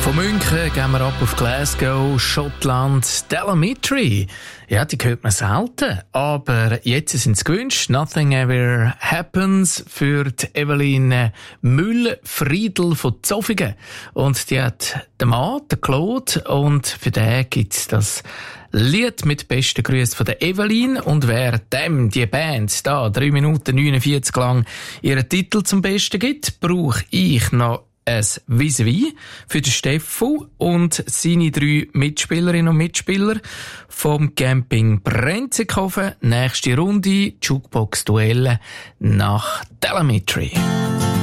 Von München gehen wir ab auf Glasgow, Schottland. Telemetry, ja, die hört man selten, aber jetzt sind sie gewünscht. Nothing Ever Happens für die Evelyn Müll-Friedl von Zofingen. Und die hat den Mann, den Claude, und für den gibt's das Lied mit besten Grüßen von der Evelyn. Und wer dem, die Band, da 3 Minuten 49 lang ihren Titel zum Besten gibt, brauche ich noch ein Vis-à-vis für den Steffo und seine 3 Mitspielerinnen und Mitspieler vom Camping Brenzikofen. Nächste Runde, Jukebox-Duelle nach Telemetry.